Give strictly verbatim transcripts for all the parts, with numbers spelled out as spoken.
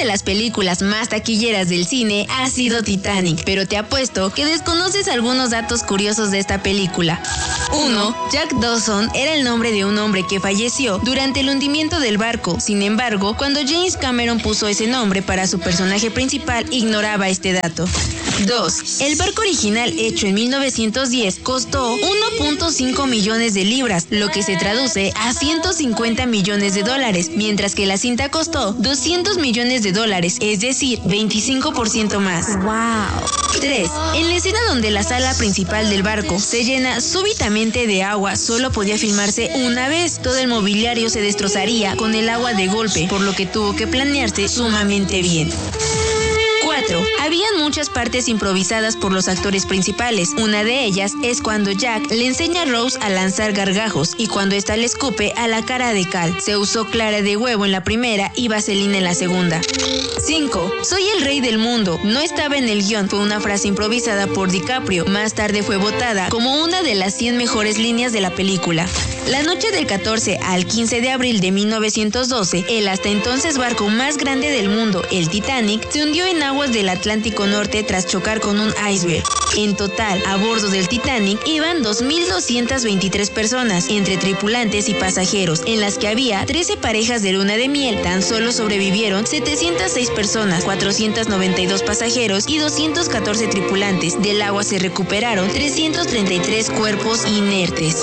las películas más taquilleras del cine ha sido Titanic, pero te apuesto que desconoces algunos datos curiosos de esta película. uno. Jack Dawson era el nombre de un hombre que falleció durante el hundimiento del barco. Sin embargo, cuando James Cameron puso ese nombre para su personaje principal, ignoraba este dato. dos. El barco original, hecho en mil novecientos diez, costó uno punto cinco millones de libras, lo que se traduce a ciento cincuenta millones de dólares, mientras que la cinta costó doscientos millones de dólares, es decir, veinticinco por ciento más. ¡Wow! tres. En la escena donde la sala principal del barco se llena súbitamente de agua, solo podía filmarse una vez. Todo el mobiliario se destrozaría con el agua de golpe, por lo que tuvo que planearse sumamente bien. cuatro. Habían muchas partes improvisadas por los actores principales. Una de ellas es cuando Jack le enseña a Rose a lanzar gargajos y cuando ésta le escupe a la cara de Cal. Se usó clara de huevo en la primera y vaselina en la segunda. cinco. Soy el rey del mundo. No estaba en el guión, fue una frase improvisada por DiCaprio. Más tarde fue votada como una de las cien mejores líneas de la película. La noche del catorce al quince de abril de mil novecientos doce, el hasta entonces barco más grande del mundo, el Titanic, se hundió en aguas del Atlántico Norte tras chocar con un iceberg. En total, a bordo del Titanic iban dos mil doscientas veintitrés personas, entre tripulantes y pasajeros, en las que había trece parejas de luna de miel. Tan solo sobrevivieron setecientas seis personas, cuatrocientos noventa y dos pasajeros y doscientos catorce tripulantes. Del agua se recuperaron trescientos treinta y tres cuerpos inertes.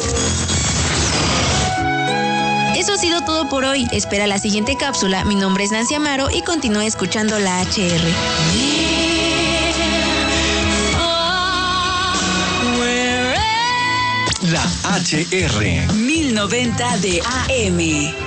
Eso ha sido todo por hoy. Espera la siguiente cápsula. Mi nombre es Nancy Amaro y continúa escuchando la H R. La H R mil noventa de A M.